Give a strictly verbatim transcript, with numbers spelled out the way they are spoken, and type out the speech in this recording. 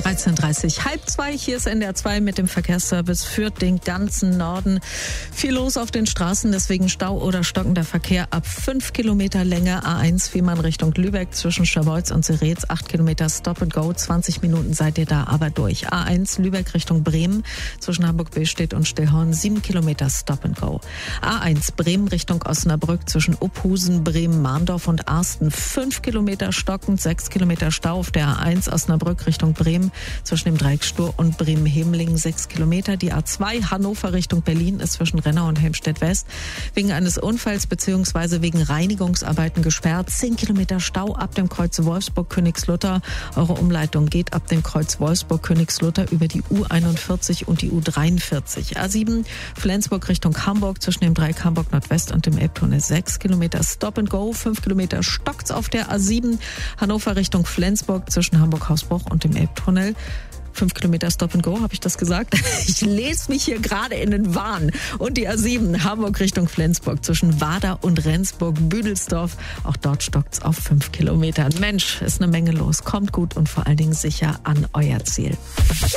dreizehn Uhr dreißig, halb zwei, hier ist N D R zwei mit dem Verkehrsservice für den ganzen Norden. Viel los auf den Straßen, deswegen Stau oder stockender Verkehr ab fünf Kilometer Länge. A eins Fehmarn Richtung Lübeck zwischen Scharbeutz und Seretz, acht Kilometer Stop and Go, zwanzig Minuten seid ihr da aber durch. A eins Lübeck Richtung Bremen zwischen Hamburg-Billstedt und Stillhorn, sieben Kilometer Stop and Go. A eins Bremen Richtung Osnabrück zwischen Uphusen, Bremen, Mahndorf und Arsten, fünf Kilometer stockend, sechs Kilometer Stau auf der A eins Osnabrück Richtung Bremen zwischen dem Dreieck Stur und Bremen-Hemelingen, sechs Kilometer. Die A zwei Hannover Richtung Berlin ist zwischen Rennau und Helmstedt-West wegen eines Unfalls bzw. wegen Reinigungsarbeiten gesperrt. zehn Kilometer Stau ab dem Kreuz Wolfsburg-Königslutter. Eure Umleitung geht ab dem Kreuz Wolfsburg-Königslutter über die U einundvierzig und die U dreiundvierzig. A sieben Flensburg Richtung Hamburg zwischen dem Dreieck Hamburg Nordwest und dem Elbtunnel, sechs Kilometer Stop and Go, fünf Kilometer stockt's auf der A sieben Hannover Richtung Flensburg zwischen Hamburg-Hausbruch und dem Elbtunnel. Fünf Kilometer Stop and Go, habe ich das gesagt? Ich lese mich hier gerade in den Wahn. Und die A sieben Hamburg Richtung Flensburg zwischen Wader und Rendsburg-Büdelsdorf. Auch dort stockt's auf fünf Kilometern. Mensch, ist eine Menge los. Kommt gut und vor allen Dingen sicher an euer Ziel.